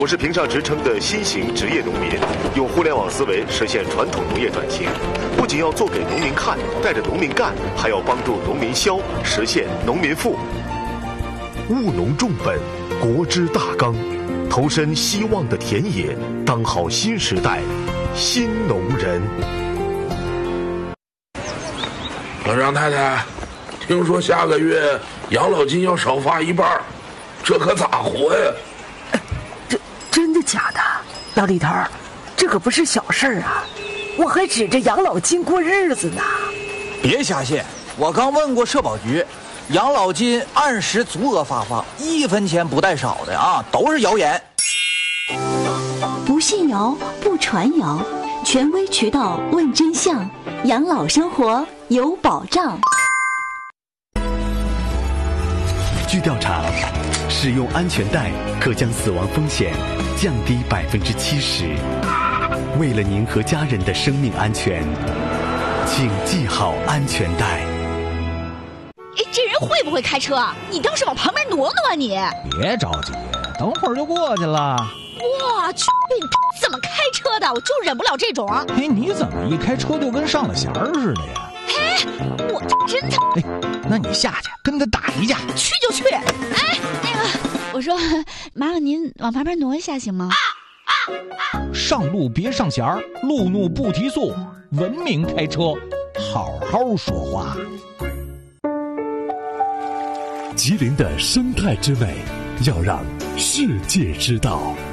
我是评上职称的新型职业农民，用互联网思维实现传统农业转型，不仅要做给农民看，带着农民干，还要帮助农民消，实现农民富。务农重本，国之大纲，投身希望的田野，当好新时代新农人。 老张太太，听说下个月养老金要少发一半，这可咋活呀？ 真的假的？老李头，这可不是小事儿啊！我还指着养老金过日子呢。 别瞎信，我刚问过社保局，养老金按时足额发放，1分钱不带少的啊，都是谣言。 不信谣，不传谣，权威渠道问真相，养老生活有保障。 据调查，使用安全带可将死亡风险降低70%。为了您和家人的生命安全，请系好安全带。 这人会不会开车啊？你倒是往旁边挪挪啊你！ 别着急，等会儿就过去了。 我去，你怎么开车的？我就忍不了这种。 哎，你怎么一开车就跟上了弦儿似的呀？ 哎，我真的。 哎，那你下去跟他打一架。 去就去。哎，那个，我说，麻烦您往旁边挪一下行吗？ 上路别上弦儿，路怒不提速，文明开车，好好说话。 吉林的生态之美，要让世界知道。